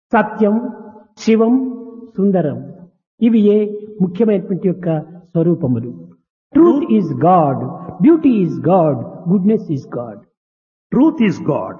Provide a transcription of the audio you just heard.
సత్యం, శివం, సుందరం ఇవి ఏ ముఖ్యమైనటువంటి యొక్క స్వరూపములు. Truth is God, beauty is God, goodness is God. Truth is God.